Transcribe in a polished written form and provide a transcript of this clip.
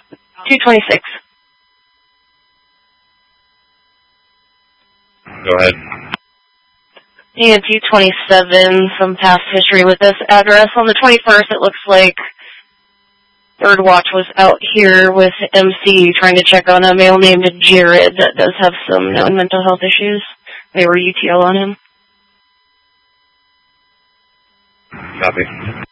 226. Go ahead. Yeah, 227, some past history with this address. On the 21st, it looks like Third Watch was out here with MC trying to check on a male named Jared that does have some known mental health issues. They were UTL on him. Copy.